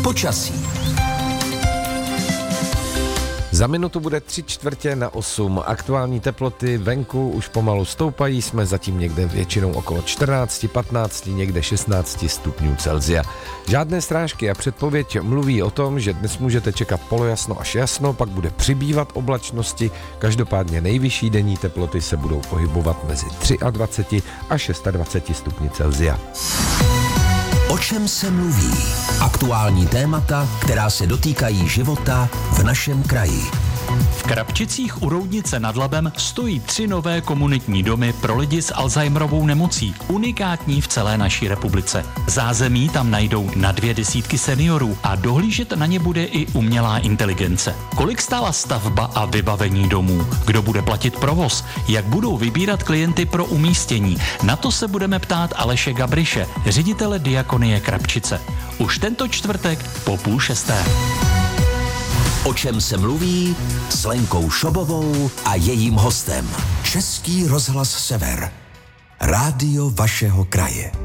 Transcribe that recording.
Počasí. Za minutu bude 7:45. Aktuální teploty venku už pomalu stoupají, jsme zatím někde většinou okolo 14, 15, někde 16 stupňů Celsia. Žádné srážky a předpověď mluví o tom, že dnes můžete čekat polojasno až jasno, pak bude přibývat oblačnosti, každopádně nejvyšší denní teploty se budou pohybovat mezi 23 a 26 stupni Celsia. O čem se mluví? Aktuální témata, která se dotýkají života v našem kraji. V Krapčicích u Roudnice nad Labem stojí 3 nové komunitní domy pro lidi s Alzheimerovou nemocí, unikátní v celé naší republice. Zázemí tam najdou na 200 seniorů a dohlížet na ně bude i umělá inteligence. Kolik stála stavba a vybavení domů? Kdo bude platit provoz? Jak budou vybírat klienty pro umístění? Na to se budeme ptát Aleše Gabriše, ředitele Diakonie Krapčice. Už tento čtvrtek po 5:30. O čem se mluví s Lenkou Šobovou a jejím hostem. Český rozhlas Sever. Rádio vašeho kraje.